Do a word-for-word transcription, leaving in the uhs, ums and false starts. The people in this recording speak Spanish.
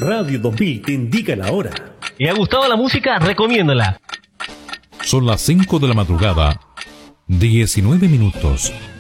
Radio dos mil te indica la hora. ¿Le ha gustado la música? Recomiéndala. Son las cinco de la madrugada, diecinueve minutos.